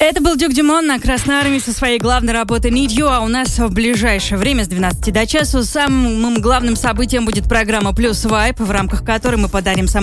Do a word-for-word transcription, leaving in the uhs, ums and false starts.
Это был Дюк Дюмон на Красной Армии со своей главной работой Need You, а у нас в ближайшее время с двенадцати до часу самым главным событием будет программа Плюс Вайп, в рамках которой мы подарим самым